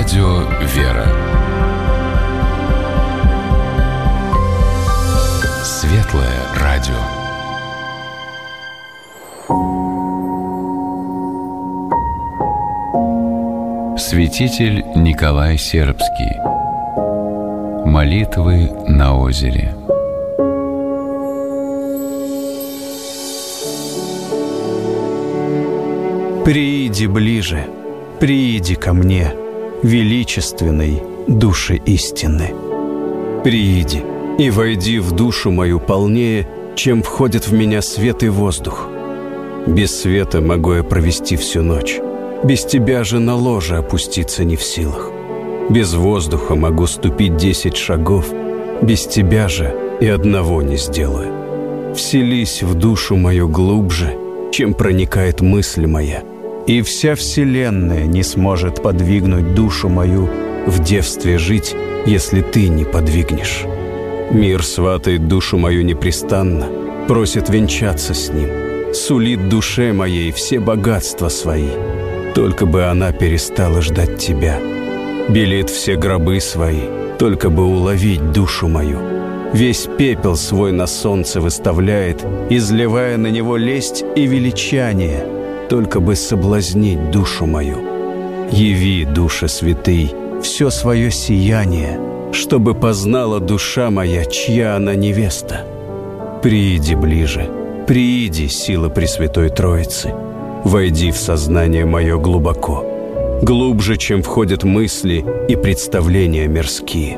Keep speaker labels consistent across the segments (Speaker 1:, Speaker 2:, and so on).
Speaker 1: Радио «Вера». Светлое радио. Святитель Николай Сербский. Молитвы на озере.
Speaker 2: Прииди ближе, прииди ко мне, величественной Душе истины. Прииди и войди в душу мою полнее, чем входит в меня свет и воздух. Без света могу я провести всю ночь, без тебя же на ложе опуститься не в силах. Без воздуха могу ступить 10 шагов, без тебя же и одного не сделаю. Вселись в душу мою глубже, чем проникает мысль моя, и вся вселенная не сможет подвигнуть душу мою в девстве жить, если ты не подвигнешь. Мир сватает душу мою непрестанно, просит венчаться с ним, сулит душе моей все богатства свои, только бы она перестала ждать тебя. Белит все гробы свои, только бы уловить душу мою. Весь пепел свой на солнце выставляет, изливая на него лесть и величание, только бы соблазнить душу мою. Яви, душа святый, все свое сияние, чтобы познала душа моя, чья она невеста. Прииди ближе, прииди, сила Пресвятой Троицы, войди в сознание мое глубоко, глубже, чем входят мысли и представления мирские.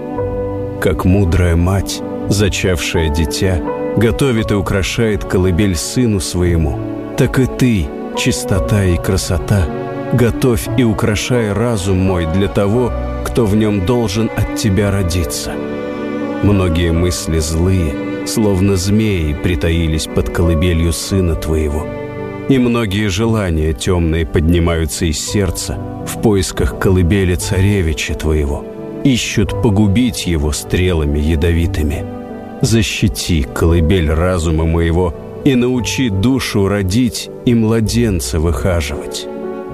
Speaker 2: Как мудрая мать, зачавшая дитя, готовит и украшает колыбель сыну своему, так и ты, чистота и красота, готовь и украшай разум мой для того, кто в нем должен от тебя родиться. Многие мысли злые, словно змеи, притаились под колыбелью сына твоего, и многие желания темные поднимаются из сердца в поисках колыбели царевича твоего, ищут погубить его стрелами ядовитыми. Защити колыбель разума моего и научи душу родить и младенца выхаживать.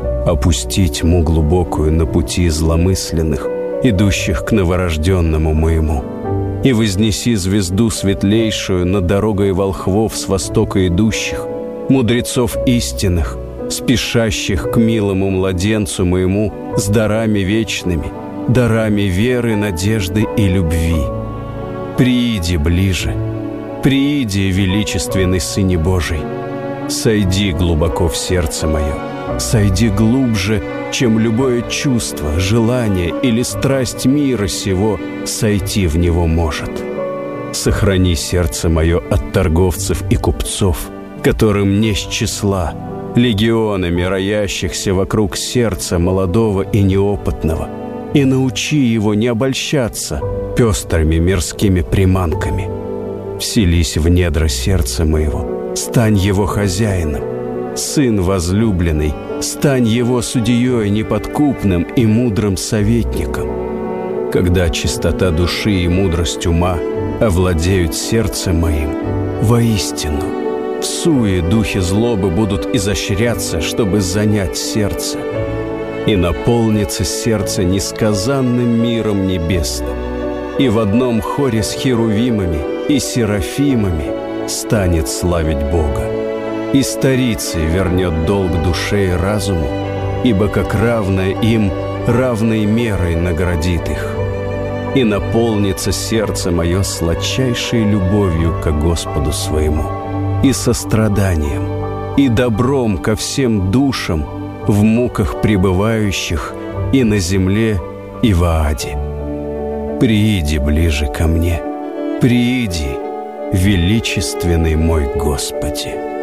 Speaker 2: Опусти тьму глубокую на пути зломысленных, идущих к новорожденному моему, и вознеси звезду светлейшую над дорогой волхвов с востока идущих, мудрецов истинных, спешащих к милому младенцу моему с дарами вечными, дарами веры, надежды и любви. Прииди ближе, прииди, величественный Сыне Божий, сойди глубоко в сердце мое, сойди глубже, чем любое чувство, желание или страсть мира сего сойти в него может. Сохрани сердце мое от торговцев и купцов, которым не с числа, легионами роящихся вокруг сердца молодого и неопытного, и научи его не обольщаться пестрыми мирскими приманками. Вселись в недра сердца моего, стань его хозяином. Сын возлюбленный, стань его судьей неподкупным и мудрым советником. Когда чистота души и мудрость ума овладеют сердцем моим, воистину, в суе духи злобы будут изощряться, чтобы занять сердце, и наполнится сердце несказанным миром небесным, и в одном хоре с херувимами и серафимами станет славить Бога. И старицей вернет долг душе и разуму, ибо как равное им, равной мерой наградит их. И наполнится сердце мое сладчайшей любовью ко Господу своему, и состраданием, и добром ко всем душам, в муках пребывающих и на земле, и в аде. Прииди ближе ко мне, прииди, величественный мой Господи.